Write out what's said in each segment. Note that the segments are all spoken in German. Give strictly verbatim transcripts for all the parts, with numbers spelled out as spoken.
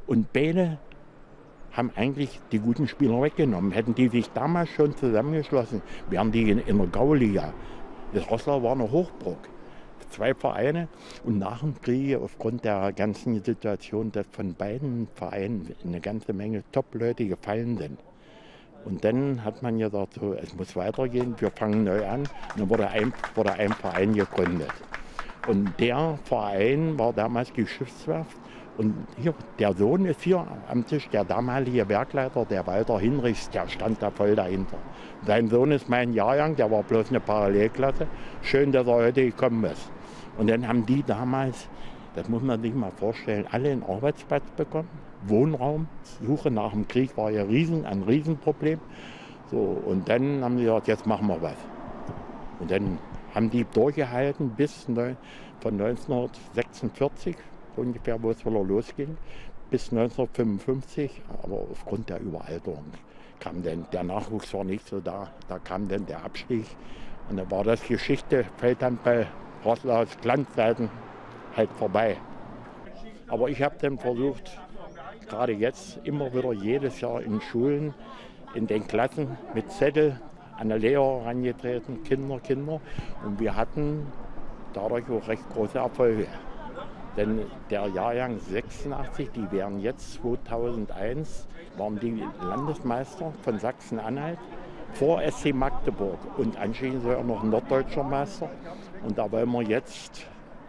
Und beide haben eigentlich die guten Spieler weggenommen. Hätten die sich damals schon zusammengeschlossen, wären die in, in der Gauliga. Das Roßlau war eine Hochburg. Zwei Vereine und nach dem Krieg, aufgrund der ganzen Situation, dass von beiden Vereinen eine ganze Menge Top-Leute gefallen sind. Und dann hat man gesagt, so, es muss weitergehen, wir fangen neu an. Und dann wurde ein, wurde ein Verein gegründet. Und der Verein war damals die Schiffswerft. Und hier, der Sohn ist hier am Tisch, der damalige Werkleiter, der Walter Hinrichs, der stand da voll dahinter. Sein Sohn ist mein Jahrgang, der war bloß eine Parallelklasse. Schön, dass er heute gekommen ist. Und dann haben die damals, das muss man sich mal vorstellen, alle einen Arbeitsplatz bekommen, Wohnraum. Suche nach dem Krieg war ja riesen, ein Riesenproblem. So, und dann haben sie gesagt, jetzt machen wir was. Und dann haben die durchgehalten bis neun, von neunzehnhundertsechsundvierzig, ungefähr, wo es wieder losging, bis neunzehnhundertfünfundfünfzig. Aber aufgrund der Überalterung kam dann, der Nachwuchs war nicht so da, da kam dann der Abstieg. Und dann war das Geschichte, Feldhandball, Roßlaus Glanzzeiten halt vorbei. Aber ich habe dann versucht, gerade jetzt immer wieder jedes Jahr in Schulen, in den Klassen mit Zettel an die Lehrer herangetreten, Kinder, Kinder. Und wir hatten dadurch auch recht große Erfolge. Denn der Jahrgang sechsundachtzig, die wären jetzt zweitausendeins, waren die Landesmeister von Sachsen-Anhalt vor S C Magdeburg und anschließend sogar noch ein norddeutscher Meister. Und da wollen wir jetzt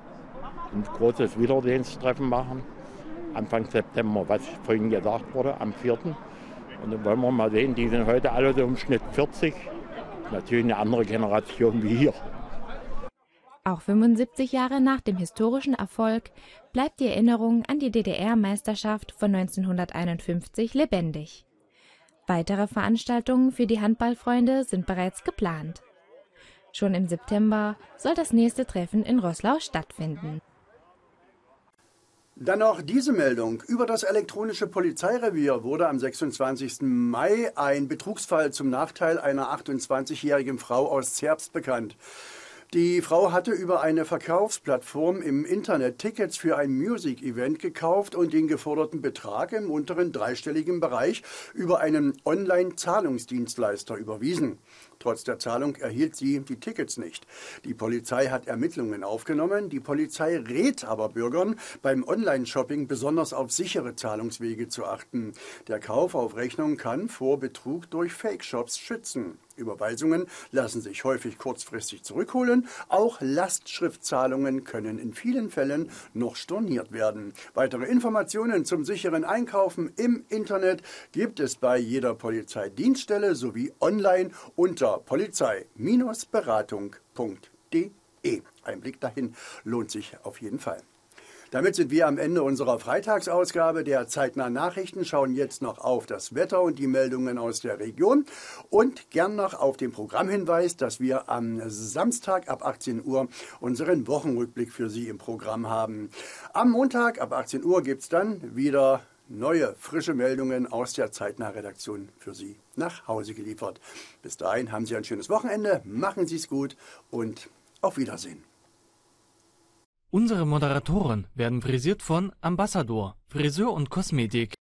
ein großes Wiedersehenstreffen machen, Anfang September, was vorhin gesagt wurde, am vierten Und dann wollen wir mal sehen, die sind heute alle so im Schnitt vierzig, natürlich eine andere Generation wie hier. Auch fünfundsiebzig Jahre nach dem historischen Erfolg bleibt die Erinnerung an die D D R-Meisterschaft von neunzehnhunderteinundfünfzig lebendig. Weitere Veranstaltungen für die Handballfreunde sind bereits geplant. Schon im September soll das nächste Treffen in Roßlau stattfinden. Dann noch diese Meldung. Über das elektronische Polizeirevier wurde am sechsundzwanzigsten Mai ein Betrugsfall zum Nachteil einer achtundzwanzigjährigen Frau aus Zerbst bekannt. Die Frau hatte über eine Verkaufsplattform im Internet Tickets für ein Music-Event gekauft und den geforderten Betrag im unteren dreistelligen Bereich über einen Online-Zahlungsdienstleister überwiesen. Trotz der Zahlung erhielt sie die Tickets nicht. Die Polizei hat Ermittlungen aufgenommen. Die Polizei rät aber Bürgern, beim Online-Shopping besonders auf sichere Zahlungswege zu achten. Der Kauf auf Rechnung kann vor Betrug durch Fake-Shops schützen. Überweisungen lassen sich häufig kurzfristig zurückholen. Auch Lastschriftzahlungen können in vielen Fällen noch storniert werden. Weitere Informationen zum sicheren Einkaufen im Internet gibt es bei jeder Polizeidienststelle sowie online unter polizei Bindestrich beratung punkt de. Ein Blick dahin lohnt sich auf jeden Fall. Damit sind wir am Ende unserer Freitagsausgabe der Zeitnah Nachrichten, schauen jetzt noch auf das Wetter und die Meldungen aus der Region und gern noch auf den Programmhinweis, dass wir am Samstag ab achtzehn Uhr unseren Wochenrückblick für Sie im Programm haben. Am Montag ab achtzehn Uhr gibt es dann wieder neue, frische Meldungen aus der Zeitnah-Redaktion für Sie nach Hause geliefert. Bis dahin haben Sie ein schönes Wochenende, machen Sie es gut und auf Wiedersehen. Unsere Moderatoren werden frisiert von Ambassador, Friseur und Kosmetik